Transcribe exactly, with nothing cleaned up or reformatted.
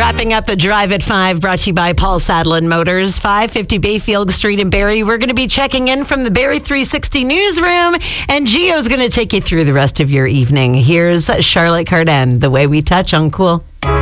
Wrapping up the Drive at five, brought to you by Paul Sadlin Motors, five fifty Bayfield Street in Barrie. We're going to be checking in from the Barrie three sixty newsroom, and Gio's going to take you through the rest of your evening. Here's Charlotte Cardin, The Way We Touch on Cool.